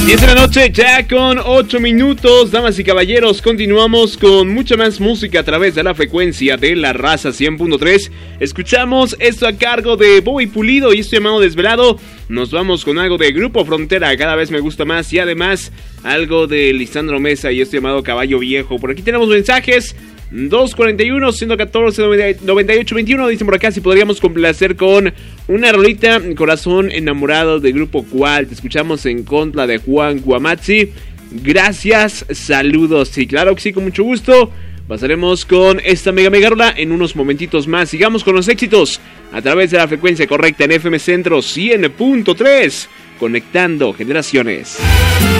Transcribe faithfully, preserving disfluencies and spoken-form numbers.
diez de la noche, ya con ocho minutos, damas y caballeros, continuamos con mucha más música a través de la frecuencia de La Raza cien punto tres. Escuchamos esto a cargo de Bobby Pulido y esto llamado Desvelado. Nos vamos con algo de Grupo Frontera, cada vez me gusta más, y además algo de Lisandro Mesa y esto llamado Caballo Viejo. Por aquí tenemos mensajes. dos cuarenta y uno, ciento catorce, noventa y ocho veintiuno. Dicen por acá si podríamos complacer con una rolita, Corazón Enamorado de Grupo Cual. Te escuchamos en contra de Juan Guamazzi. Gracias, saludos. Y claro que sí, con mucho gusto. Pasaremos con esta mega mega rola en unos momentitos más. Sigamos con los éxitos a través de la frecuencia correcta en F M Centro cien punto tres. Conectando generaciones.